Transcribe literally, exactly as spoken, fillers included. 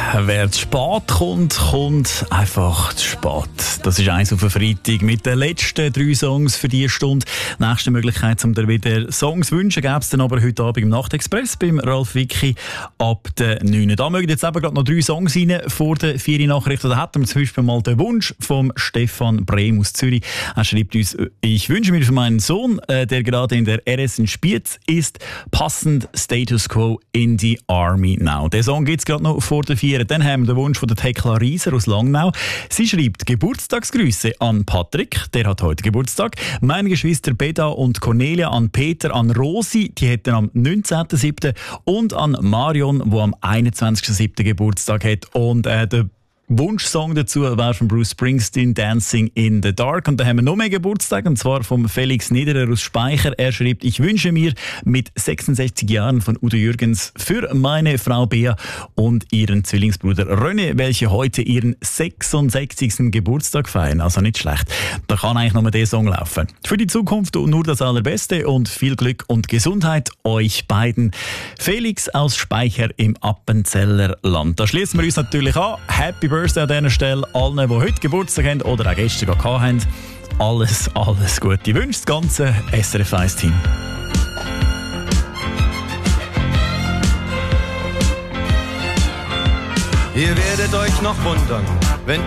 wer zu spät kommt, kommt einfach zu spät. Das ist eins auf den Freitag mit den letzten drei Songs für diese Stunde. Nächste Möglichkeit, um dir wieder Songs zu wünschen, gäbe es dann aber heute Abend im Nachtexpress beim Ralf Wicki ab der neun. Da mögen jetzt eben gerade noch drei Songs rein vor der vier Nachricht. Da hätten wir zum Beispiel mal den Wunsch vom Stefan Brehm aus Zürich. Er schreibt uns: Ich wünsche mir für meinen Sohn, der gerade in der R S in Spiez ist, passend Status Quo in the Army Now. Den Song gibt es gerade noch vor der vier. Dann haben wir den Wunsch von der Thekla Rieser aus Langnau. Sie schreibt Geburtstagsgrüße an Patrick, der hat heute Geburtstag. Meine Geschwister Beda und Cornelia, an Peter, an Rosi, die hätten am neunzehnten siebten und an Marion, der am einundzwanzigsten siebten Geburtstag hat. Und äh, der Wunschsong dazu wäre von Bruce Springsteen, Dancing in the Dark. Und da haben wir noch mehr Geburtstag, und zwar vom Felix Niederer aus Speicher. Er schreibt: Ich wünsche mir mit sechsundsechzig Jahren von Udo Jürgens für meine Frau Bea und ihren Zwillingsbruder René, welche heute ihren sechsundsechzigsten Geburtstag feiern. Also nicht schlecht. Da kann eigentlich nur der Song laufen. Für die Zukunft nur das Allerbeste und viel Glück und Gesundheit euch beiden. Felix aus Speicher im Appenzeller Land. Da schließen wir uns natürlich an. Happy Birthday an dieser Stelle allen, die heute Geburtstag haben oder auch gestern gehabt haben. Alles, alles Gute. Wünscht das ganze S R F eins Team. Ihr werdet euch noch wundern, wenn